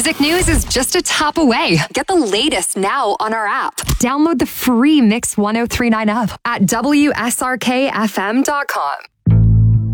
Music news is just a tap away. Get the latest now on our app. Download the free Mix 1039 app at WSRKFM.com.